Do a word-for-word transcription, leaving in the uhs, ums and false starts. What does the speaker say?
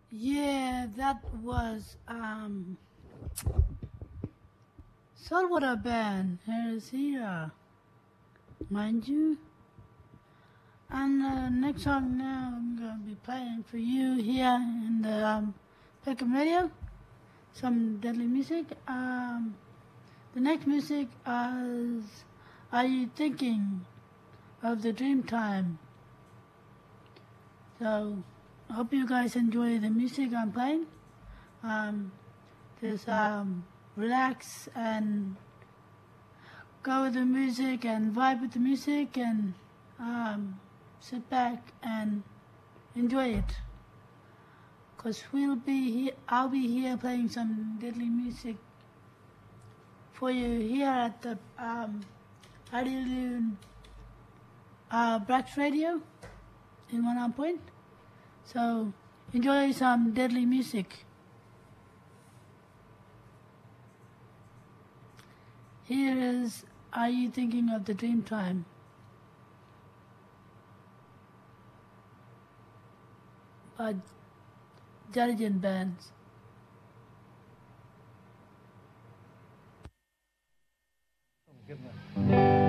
Yeah, that was um Saltwater Band. Here is here, mind you. And uh, next song now I'm gonna be playing for you here in the um, Peckham Radio. Some deadly music. Um, the next music is Are You Thinking of the Dreamtime? So I hope you guys enjoy the music I'm playing. Um, just um, relax and go with the music and vibe with the music and um, sit back and enjoy it. Cause we'll be here, I'll be here playing some deadly music for you here at the um, Radio uh, Brax Radio in One Arm Point. So enjoy some deadly music. Here is Are You Thinking of the Dreamtime? By Jarijan Bands. Give them